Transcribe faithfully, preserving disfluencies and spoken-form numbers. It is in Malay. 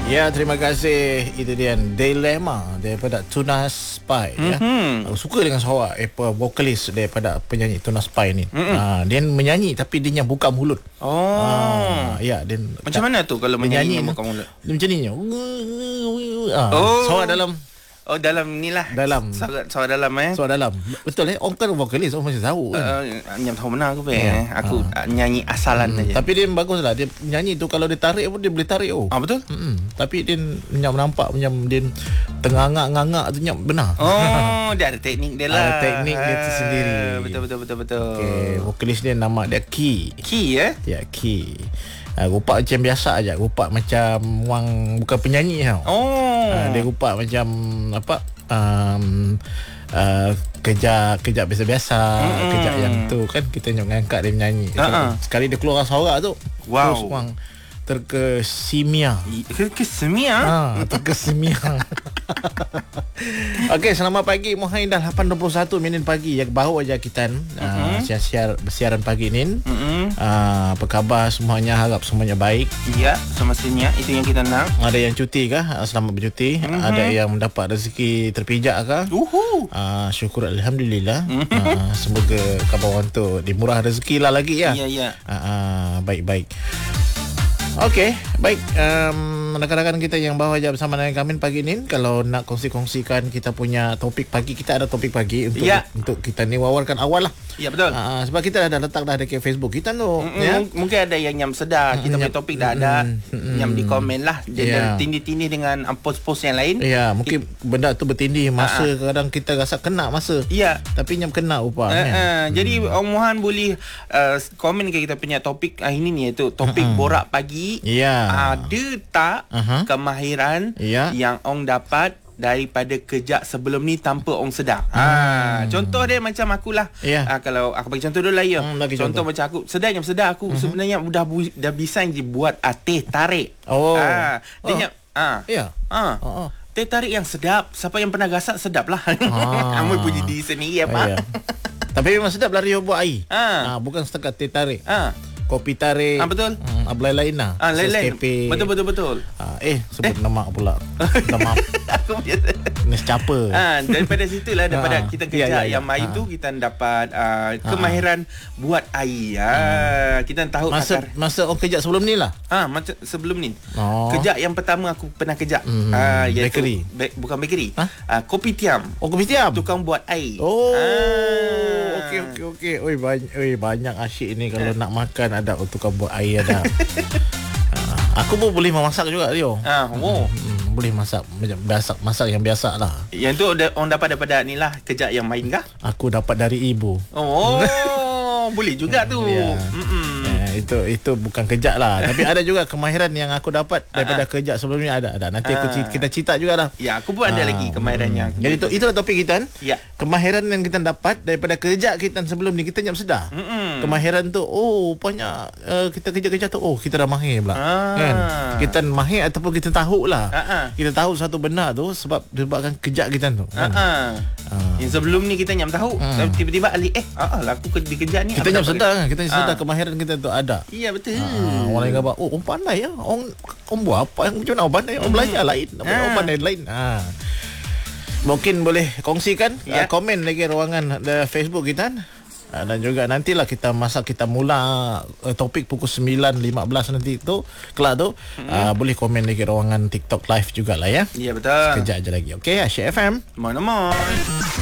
Ya, terima kasih. Itu dia Dilema daripada Tunas Spy. Mm-hmm. Ya. Suka dengan suara apa vokalis daripada penyanyi Tunas Spy ni. Mm-hmm. Ha, dia menyanyi tapi dia yang buka mulut. Oh. Ha, ya, dia macam mana tu kalau menyanyi, menyanyi buka mulut? Dia macam ni. Ha, oh. Suara dalam Oh, dalam ni lah. Dalam. Suara, suara dalam eh. Suara dalam. Betul eh. Orang kan vokalis, orang mesti tahu kan. Uh, Nyam tahu mana aku yeah. eh. Aku uh. nyanyi asalan hmm. aja. Tapi dia bagus lah. Dia nyanyi tu kalau dia tarik pun dia boleh tarik oh. Ah betul? Hmm. Tapi dia Nyam nampak Nyam dia tengangak-ngangak tu Nyam benar. Oh, dia ada teknik dia lah. Ada teknik dia tu sendiri. Betul betul betul betul. Okey, vokalis dia nama dia Key. Key eh? Ya, Key. Uh, rupa macam biasa aja, rupa macam wang bukan penyanyi tau. Oh. Uh, dia rupa macam apa? Um, uh, kerja kerja biasa-biasa, mm-hmm. kerja yang tu kan kita ngangkat dia menyanyi. Uh-huh. Sekali dia keluar suara tu, wow. Terus wang terkesimia. Terkesimia? Ha, terkesimia. Okey, selamat pagi Muhain, dah lapan dua puluh satu minit pagi yang baru aja kita uh-huh. uh, siar-siar bersiaran pagi ni. Uh-huh. Uh, apa khabar semuanya? Harap semuanya baik. Ya, semestinya itu yang kita nak. Ada yang cuti kah? Selamat bercuti. Uh-huh. Ada yang mendapat rezeki terpijak kah? Uhu. Uh, syukur alhamdulillah. Uh-huh. Uh, semoga khabar orang tu dimurah rezeki lah lagi ya. Ya, ya. Uh, uh, baik-baik. Okey, baik. Um, rakan-rakan kita yang bawa aja bersama dengan kami pagi ni, kalau nak kongsi-kongsikan kita punya topik pagi, kita ada topik pagi untuk ya. untuk kita ni wawarkan awal lah. Ya betul. Uh, sebab kita dah letak dah dekat Facebook kita tu. Mm-mm, ya? Mungkin ada yang Nyam sedar kita punya topik dah ada. Mm-mm. Nyam di komen lah. Dia yeah. tindih-tindih dengan post-post yang lain. Ya, yeah, mungkin It, benda tu bertindih masa uh-huh. kadang kita rasa kena masa. Ya. Yeah. Tapi Nyam kena upah. Uh, uh, hmm. Jadi Om Mohan boleh uh, komen ke kita punya topik uh, ini ni, iaitu topik uh-huh. borak pagi. Ya. Ada tak uh-huh. kemahiran yeah. yang Ong dapat daripada kerja sebelum ni tanpa Ong sedar. Hmm. Ha, contoh dia macam akulah. Yeah. Ha, kalau aku bagi contoh dulu lah ya. Hmm, contoh, contoh macam aku sedar yang sedar aku uh-huh. sebenarnya dah bu- dah bisa buat uh, teh tarik. Oh. Ha, dia oh. nyap ha. Ya. Yeah. Ha. Oh, oh. Teh tarik yang sedap. Siapa yang pernah gasak sedap lah. Ah. Amu puji diri sendiri apa. Yeah. Tapi memang sedap lah Rio buat air. Ha. Ha, bukan setakat teh tarik. Ha. Kopi tarik. Ah betul. Hmm, ablai lain lah. Ah lain-lain. Betul betul betul. Ah, eh sebut eh. nama pula. Minta maaf. Aku biasa. Nescapa. Ah daripada situlah daripada ah. kita kerja ya, ya, ya. yang mai tu ah. kita dapat uh, kemahiran ah. buat air. Ah hmm. kita tahu masa akar. masa orang kerja sebelum ni lah. Ah macam sebelum ni. Oh. Kerja yang pertama aku pernah kerja. Hmm. Ah bakery. Be- bukan bakery. Ah uh, kopitiam. Oh kopitiam. Tukang buat air. Oh. Ah. Okey okey okey. Oi banyak oi banyak asyik ni kalau eh. nak makan ada tukang buat air ada. uh, aku pun boleh memasak juga Rio. Ah, oh. Hmm, boleh masak macam biasa, masak yang biasa lah. Yang tu orang dapat daripada ni lah kerja yang main kah? Aku dapat dari ibu. Oh, boleh juga tu. Ya. Eh, itu itu bukan kerja lah. Tapi ada juga kemahiran yang aku dapat daripada uh-huh. kerja sebelum ni ada. ada. Nanti aku uh. kita cerita jugalah. Ya, aku pun ada uh. lagi kemahiran yang. Jadi itu itulah topik kita. Ya. Kemahiran yang kita dapat daripada kerja kita sebelum ni, kita Nyam sedar. Mm-mm. Kemahiran tu oh rupanya uh, kita kerja-kerja tu oh kita dah mahir pula. Ah. Kan? Kita mahir ataupun kita tahu lah. Uh-huh. Kita tahu satu benda tu sebab disebabkan kerja kita tu. Kan? Uh-huh. Uh. Yang sebelum ni kita Nyam tahu, mm. tiba-tiba ali eh ah lah aku di kerja ni. Kita Nyam sedar kan? Kita sedar uh. kemahiran kita tu ada. Ya betul. Uh, orang yang kata oh orang pandai ya. Orang orang buat apa yang macam mana orang pandai? Orang belajar lain. Orang uh. pandai lain. Ha. Mungkin boleh kongsikan ya. uh, komen lagi ruangan uh, Facebook kita uh, dan juga nantilah kita masa kita mula uh, topik pukul sembilan lima belas nanti tu kelak tu hmm. uh, boleh komen lagi ruangan TikTok live jugalah ya. Ya betul. Sekejap aja lagi. Okey, Asyik F M. Mana-mana.